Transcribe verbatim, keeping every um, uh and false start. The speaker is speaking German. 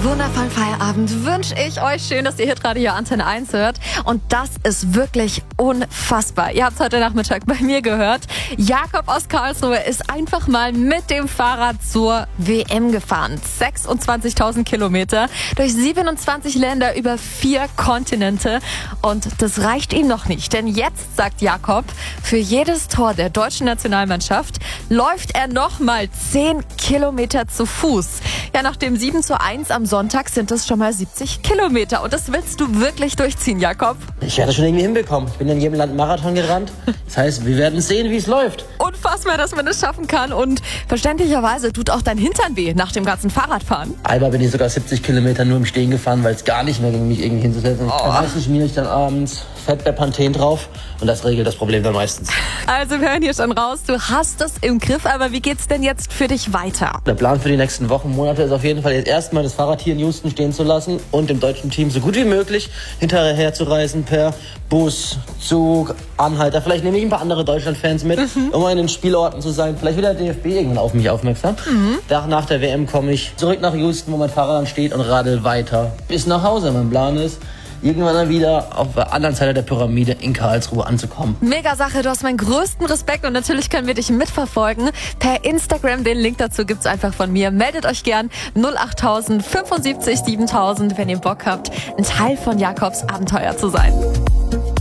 wundervollen Feierabend wünsche ich euch. Schön, dass ihr Hitradio Antenne eins hört. Und das ist wirklich unfassbar. Ihr habt es heute Nachmittag bei mir gehört. Jakob aus Karlsruhe ist einfach mal mit dem Fahrrad zur W M gefahren. sechsundzwanzigtausend Kilometer durch siebenundzwanzig Länder über vier Kontinente. Und das reicht ihm noch nicht. Denn jetzt, sagt Jakob, für jedes Tor der deutschen Nationalmannschaft läuft er nochmal zehn Kilometer zu Fuß. Ja, nach dem sieben zu eins am Sonntag sind es schon mal siebzig Kilometer. Und das willst du wirklich durchziehen, Jakob? Ich werde das schon irgendwie hinbekommen. Ich bin in jedem Land einen Marathon gerannt. Das heißt, wir werden sehen, wie es läuft. Unfassbar, dass man das schaffen kann. Und verständlicherweise tut auch dein Hintern weh nach dem ganzen Fahrradfahren. Einmal bin ich sogar siebzig Kilometer nur im Stehen gefahren, weil es gar nicht mehr ging, mich irgendwie hinzusetzen. Oh. Das heißt, ich schmiere ich dann abends Fettbepanthen drauf und das regelt das Problem dann meistens. Also wir hören hier schon raus, du hast es im Griff, aber wie geht's denn jetzt für dich weiter? Der Plan für die nächsten Wochen, Monate ist auf jeden Fall jetzt erstmal das Fahrrad hier in Houston stehen zu lassen und dem deutschen Team so gut wie möglich hinterher zu reisen per Bus, Zug, Anhalter. Vielleicht nehme ich ein paar andere Deutschland-Fans mit, mhm. um in den Spielorten zu sein. Vielleicht wird der D F B irgendwann auf mich aufmerksam. Mhm. Nach der W M komme ich zurück nach Houston, wo mein Fahrrad dann steht und radel weiter bis nach Hause. Mein Plan ist, irgendwann dann wieder auf der anderen Seite der Pyramide in Karlsruhe anzukommen. Mega Sache, du hast meinen größten Respekt und natürlich können wir dich mitverfolgen. Per Instagram, den Link dazu gibt's einfach von mir. Meldet euch gern null acht tausend fünfundsiebzig siebentausend, wenn ihr Bock habt, ein Teil von Jakobs Abenteuer zu sein.